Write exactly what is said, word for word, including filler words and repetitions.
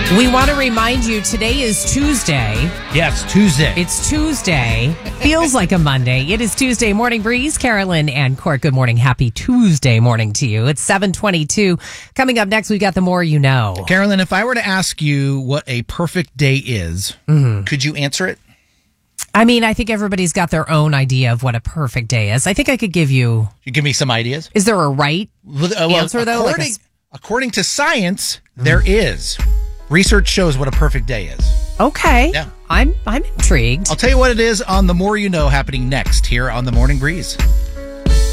We want to remind you today is Tuesday. Yes, Tuesday. It's Tuesday. Feels like a Monday. It is Tuesday. Morning Breeze, Carolyn and Court. Good morning. Happy Tuesday morning to you. It's seven twenty-two. Coming up next, we got the more you know. Carolyn, if I were to ask you what a perfect day is, mm-hmm. could you answer it? I mean, I think everybody's got their own idea of what a perfect day is. I think I could give you... You give me some ideas? Is there a right well, uh, well, answer, though? According, like a... according to science, there is. Research shows what a perfect day is. Okay. Yeah. I'm I'm intrigued. I'll tell you what it is on The More You Know happening next here on The Morning Breeze.